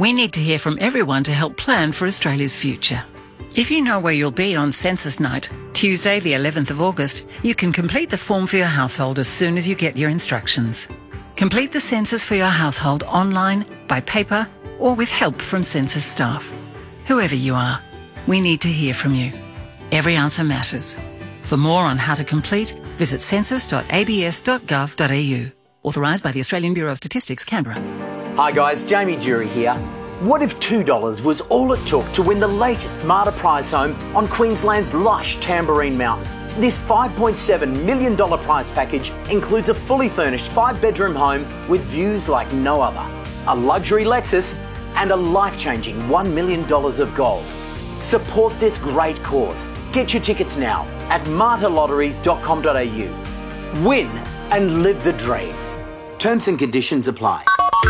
We need to hear from everyone to help plan for Australia's future. If you know where you'll be on Census Night, Tuesday the 11th of August, you can complete the form for your household as soon as you get your instructions. Complete the census for your household online, by paper, or with help from census staff. Whoever you are, we need to hear from you. Every answer matters. For more on how to complete, visit census.abs.gov.au. Authorised by the Australian Bureau of Statistics, Canberra. Hi guys, Jamie Jury here. What if $2 was all it took to win the latest Marta prize home on Queensland's lush Tamborine Mountain? This $5.7 million prize package includes a fully furnished 5-bedroom home with views like no other, a luxury Lexus and a life-changing $1 million of gold. Support this great cause. Get your tickets now at martalotteries.com.au. Win and live the dream. Terms and conditions apply.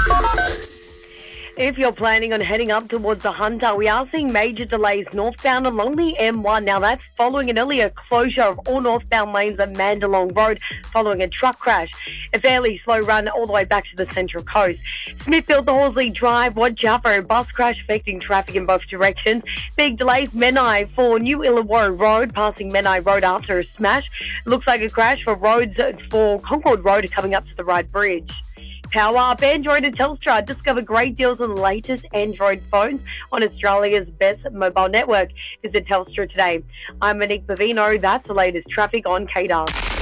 If you're planning on heading up towards the Hunter, we are seeing major delays northbound along the M1. Now, that's following an earlier closure of all northbound lanes at Mandalong Road following a truck crash. A fairly slow run all the way back to the Central Coast. Smithfield to Horsley Drive, watch out for a bus crash affecting traffic in both directions. Big delays, Menai for New Illawarra Road, passing Menai Road after a smash. Looks like a crash for roads for Concord Road coming up to the Ryde Bridge. Power up Android and Telstra. Discover great deals on the latest Android phones on Australia's best mobile network. Visit Telstra today. I'm Monique Bavino. That's the latest traffic on KDAR.